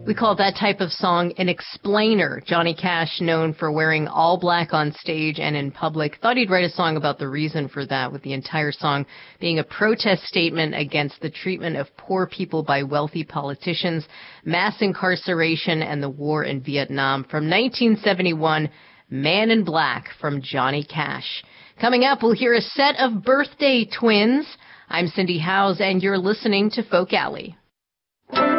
We call that type of song an explainer. Johnny Cash, known for wearing all black on stage and in public, thought he'd write a song about the reason for that, with the entire song being a protest statement against the treatment of poor people by wealthy politicians, mass incarceration, and the war in Vietnam. From 1971, Man in Black from Johnny Cash. Coming up, we'll hear a set of birthday twins. I'm Cindy Howes, and you're listening to Folk Alley.